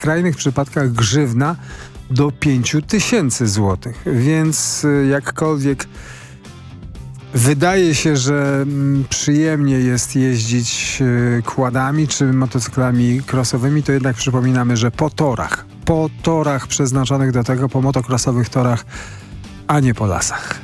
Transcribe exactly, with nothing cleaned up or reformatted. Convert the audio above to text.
skrajnych przypadkach grzywna do pięciu tysięcy złotych. Więc jakkolwiek wydaje się, że przyjemnie jest jeździć quadami czy motocyklami crossowymi, to jednak przypominamy, że po torach, po torach przeznaczonych do tego, po motocrossowych torach, a nie po lasach.